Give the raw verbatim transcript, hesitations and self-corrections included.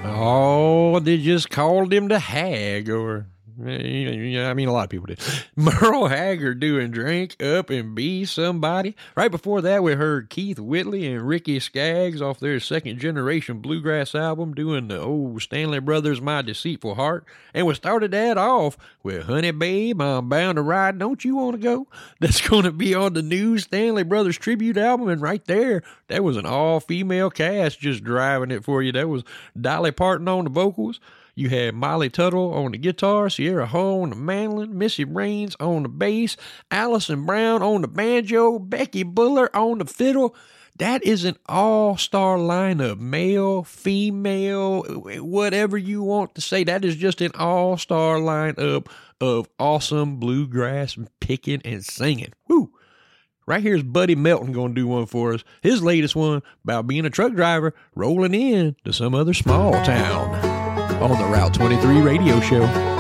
Oh, they just called him the Hag, or, yeah, I mean, a lot of people did. Merle Haggard doing Drink Up and Be Somebody. Right before that, we heard Keith Whitley and Ricky Skaggs off their second generation bluegrass album doing the old Stanley Brothers' My Deceitful Heart. And we started that off with Honey Babe, I'm Bound to Ride, Don't You Want to Go? That's going to be on the new Stanley Brothers tribute album. And right there, that was an all-female cast just driving it for you. That was Dolly Parton on the vocals. You had Molly Tuttle on the guitar, Sierra Hull on the mandolin, Missy Raines on the bass, Allison Brown on the banjo, Becky Buller on the fiddle. That is an all-star lineup, male, female, whatever you want to say. That is just an all-star lineup of awesome bluegrass picking and singing. Woo! Right here's Buddy Melton going to do one for us. His latest one about being a truck driver rolling in to some other small town on the Route twenty-three radio show.